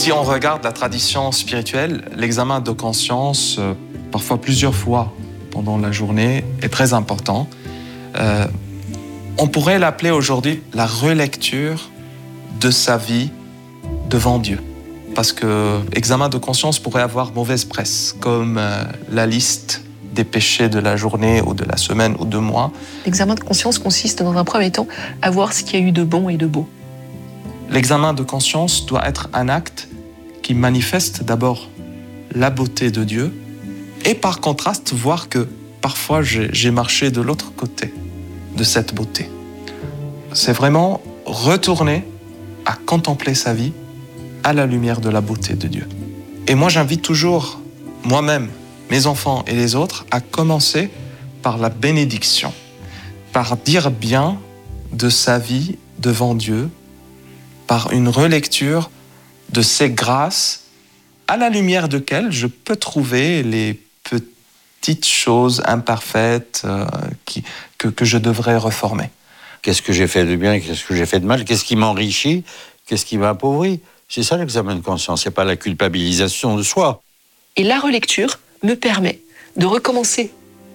Si on regarde la tradition spirituelle, l'examen de conscience, parfois plusieurs fois pendant la journée, est très important. On pourrait l'appeler aujourd'hui la relecture de sa vie devant Dieu. Parce que l'examen de conscience pourrait avoir mauvaise presse, comme la liste des péchés de la journée ou de la semaine ou de mois. L'examen de conscience consiste dans un premier temps à voir ce qu'il y a eu de bon et de beau. L'examen de conscience doit être un acte qui manifeste d'abord la beauté de Dieu et par contraste voir que parfois j'ai marché de l'autre côté de cette beauté. C'est vraiment retourner à contempler sa vie à la lumière de la beauté de Dieu. Et moi, j'invite toujours moi-même, mes enfants et les autres à commencer par la bénédiction, par dire bien de sa vie devant Dieu, par une relecture de ses grâces à la lumière desquelles je peux trouver les petites choses imparfaites que je devrais reformer. Qu'est-ce que j'ai fait de bien, qu'est-ce que j'ai fait de mal, qu'est-ce qui m'enrichit, qu'est-ce qui m'a appauvri. C'est ça l'examen de conscience, c'est pas la culpabilisation de soi. Et la relecture me permet de recommencer,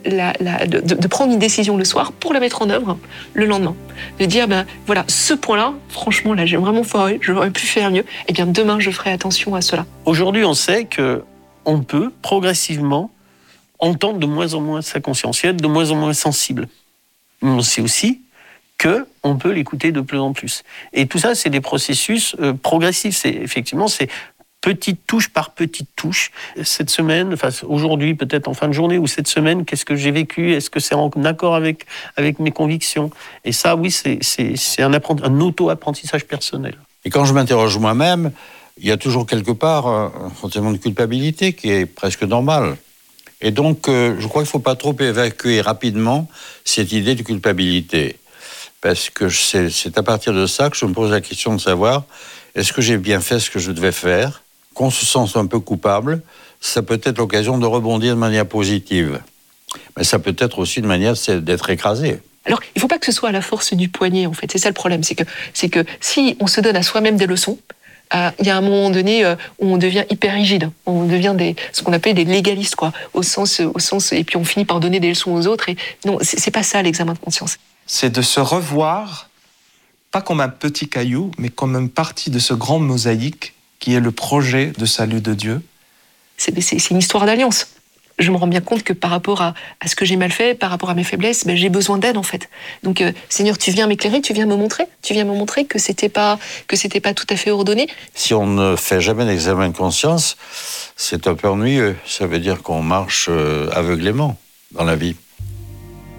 de prendre une décision le soir pour la mettre en œuvre le lendemain. De dire, voilà, ce point-là, franchement, là, j'ai vraiment foiré, j'aurais pu faire mieux. Eh bien, demain, je ferai attention à cela. Aujourd'hui, on sait qu'on peut progressivement entendre de moins en moins sa conscience, être de moins en moins sensible. Mais on sait aussi qu'on peut l'écouter de plus en plus. Et tout ça, c'est des processus progressifs. C'est petite touche par petite touche. Cette semaine, aujourd'hui, peut-être en fin de journée, ou cette semaine, qu'est-ce que j'ai vécu? Est-ce que c'est en accord avec mes convictions? Et ça, oui, c'est un auto-apprentissage personnel. Et quand je m'interroge moi-même, il y a toujours quelque part un sentiment de culpabilité qui est presque normal. Et donc, je crois qu'il ne faut pas trop évacuer rapidement cette idée de culpabilité. Parce que c'est à partir de ça que je me pose la question de savoir est-ce que j'ai bien fait ce que je devais faire? Qu'on se sente un peu coupable, ça peut être l'occasion de rebondir de manière positive. Mais ça peut être aussi une manière d'être écrasé. Alors, il ne faut pas que ce soit à la force du poignet, en fait. C'est ça le problème. C'est que si on se donne à soi-même des leçons, il y a un moment donné où on devient hyper rigide. On devient ce qu'on appelle des légalistes, quoi. Au sens, et puis on finit par donner des leçons aux autres. Et non, c'est pas ça l'examen de conscience. C'est de se revoir, pas comme un petit caillou, mais comme une partie de ce grand mosaïque qui est le projet de salut de Dieu. C'est une histoire d'alliance. Je me rends bien compte que par rapport à ce que j'ai mal fait, par rapport à mes faiblesses, j'ai besoin d'aide, en fait. Donc, Seigneur, tu viens m'éclairer, tu viens me montrer que c'était pas tout à fait ordonné. Si on ne fait jamais d'examen de conscience, c'est un peu ennuyeux. Ça veut dire qu'on marche aveuglément dans la vie.